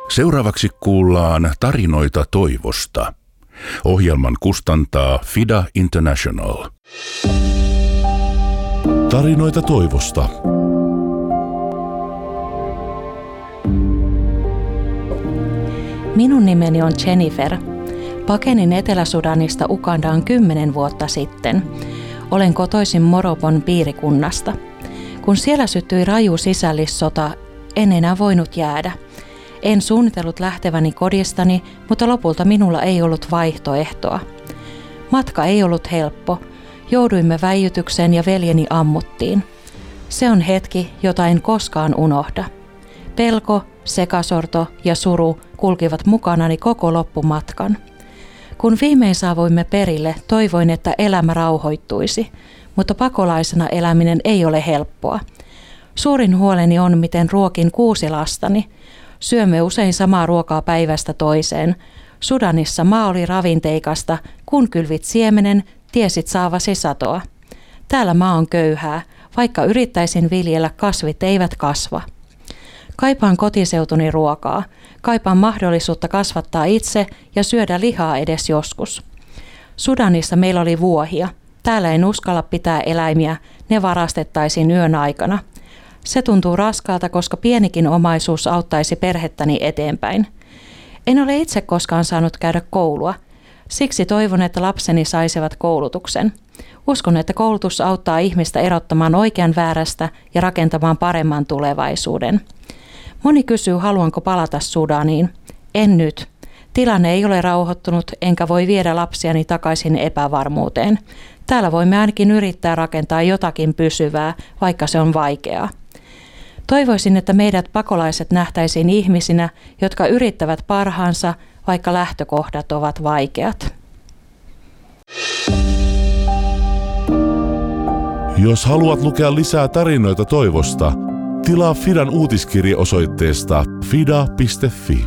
Seuraavaksi kuullaan tarinoita toivosta. Ohjelman kustantaa FIDA International. Tarinoita toivosta. Minun nimeni on Jennifer. Pakenin Etelä-Sudanista Ugandaan 10 vuotta sitten. Olen kotoisin Moropon piirikunnasta. Kun siellä syttyi raju sisällissota, en enää voinut jäädä. En suunnitellut lähteväni kodistani, mutta lopulta minulla ei ollut vaihtoehtoa. Matka ei ollut helppo. Jouduimme väijytykseen ja veljeni ammuttiin. Se on hetki, jota en koskaan unohda. Pelko, sekasorto ja suru kulkivat mukanani koko loppumatkan. Kun viimein saavuimme perille, toivoin, että elämä rauhoittuisi, mutta pakolaisena eläminen ei ole helppoa. Suurin huoleni on, miten ruokin 6 lastani. Syömme usein samaa ruokaa päivästä toiseen. Sudanissa maa oli ravinteikasta, kun kylvit siemenen, tiesit saavasi satoa. Täällä maa on köyhää, vaikka yrittäisin viljellä, kasvit eivät kasva. Kaipaan kotiseutuni ruokaa. Kaipaan mahdollisuutta kasvattaa itse ja syödä lihaa edes joskus. Sudanissa meillä oli vuohia. Täällä en uskalla pitää eläimiä, ne varastettaisiin yön aikana. Se tuntuu raskaalta, koska pienikin omaisuus auttaisi perhettäni eteenpäin. En ole itse koskaan saanut käydä koulua. Siksi toivon, että lapseni saisivat koulutuksen. Uskon, että koulutus auttaa ihmistä erottamaan oikean väärästä ja rakentamaan paremman tulevaisuuden. Moni kysyy, haluanko palata Sudaniin. En nyt. Tilanne ei ole rauhoittunut, enkä voi viedä lapsiani takaisin epävarmuuteen. Täällä voimme ainakin yrittää rakentaa jotakin pysyvää, vaikka se on vaikeaa. Toivoisin, että meidät pakolaiset nähtäisiin ihmisinä, jotka yrittävät parhaansa, vaikka lähtökohdat ovat vaikeat. Jos haluat lukea lisää tarinoita toivosta, tilaa FIDAn uutiskirje osoitteesta fida.fi.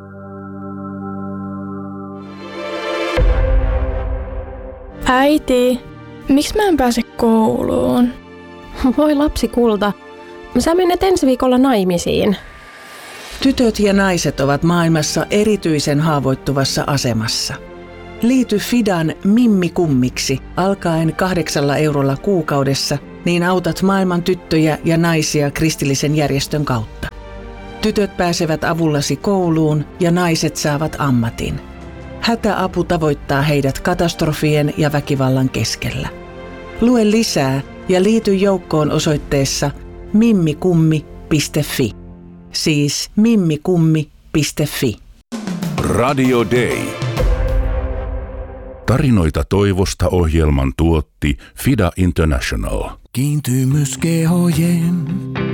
Äiti, miksi mä en pääse kouluun? Voi lapsi kulta, sä menet ensi viikolla naimisiin. Tytöt ja naiset ovat maailmassa erityisen haavoittuvassa asemassa. Liity FIDAn Mimmi Kummiksi alkaen 8 eurolla kuukaudessa, niin autat maailman tyttöjä ja naisia kristillisen järjestön kautta. Tytöt pääsevät avullasi kouluun ja naiset saavat ammatin. Hätäapu tavoittaa heidät katastrofien ja väkivallan keskellä. Lue lisää ja liity joukkoon osoitteessa mimmikummi.fi. Siis mimmikummi.fi. Radio Day. Tarinoita toivosta ohjelman tuotti FIDA International. Kiintymys kehojen